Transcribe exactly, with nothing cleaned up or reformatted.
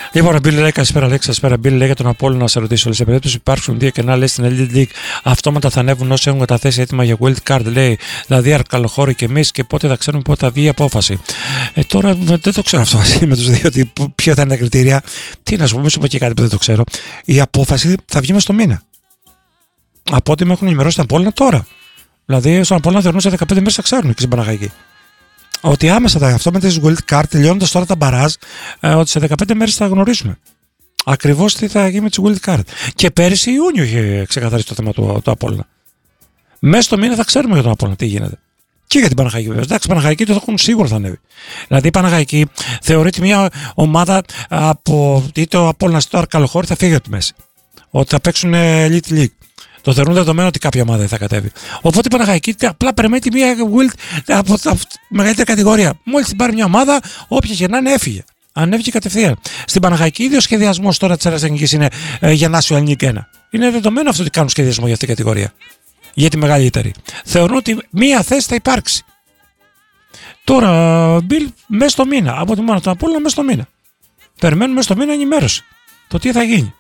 Λοιπόν, Μπίλ λέει καλησπέρα, Αλέξη. Καλησπέρα, Μπίλ λέει για τον Απόλλωνα να σε ρωτήσω. Λέει, σε περίπτωση που υπάρξουν δύο κενά, λέει στην Elite League, αυτόματα θα ανέβουν όσοι έχουν καταθέσει έτοιμα για Wild Card. Λέει, δηλαδή Αρκαλοχώρη και εμείς, και πότε θα ξέρουμε πότε θα βγει η απόφαση. Ε, τώρα δεν το ξέρω αυτό με τους δύο, ότι ποια θα είναι τα κριτήρια. Τι να σου πω, σου πω και κάτι που δεν το ξέρω. Η απόφαση θα βγει μέσα στο μήνα. Από ό,τι με έχουν ενημερώσει τον Απόλλωνα τώρα. Δηλαδή, στον Απόλλωνα θεωρούν σε δεκαπέντε μέρες θα ξέρουν και στην Παναχαϊκή. Ότι άμεσα θα, αυτό με τις Wild Card, τελειώνοντας τώρα τα μπαράζ, ε, ότι σε δεκαπέντε μέρες θα γνωρίσουμε ακριβώς τι θα γίνει με τις Wild Card. Και πέρυσι Ιούνιο είχε ξεκαθαρίσει το θέμα του, του Απόλλωνα. Μέσα στο μήνα θα ξέρουμε για τον Απόλλωνα τι γίνεται. Και για την Παναχαϊκή βέβαια. Εντάξει, η Παναχαϊκή το έχουν σίγουρα θα ανέβει. Δηλαδή η Παναχαϊκή θεωρείται μια ομάδα από είτε ο Απόλλωνας είτε το Αρκαλοχώρη θα φύγει από τη μέση. Ότι θα παίξουν Elite League. Το θεωρούν δεδομένο ότι κάποια ομάδα θα κατέβει. Οπότε η Παναχαϊκή απλά περιμένει μια Wild από τη μεγαλύτερη κατηγορία. Μόλις την πάρει μια ομάδα, όποια και να είναι, έφυγε. Ανέβηκε κατευθείαν. Στην Παναχαϊκή, ήδη ο σχεδιασμός τώρα της Εθνικής είναι ε, για National League ένα. Είναι δεδομένο αυτό ότι κάνουν σχεδιασμό για αυτή την κατηγορία. Για τη μεγαλύτερη. Θεωρούν ότι μία θέση θα υπάρξει. Τώρα, Μπιλ, μέσα στο μήνα. Από τη μόνα του Απόλλωνα, μέσα στο μήνα. Περιμένουμε μέσα στο μήνα ενημέρωση. Το τι θα γίνει.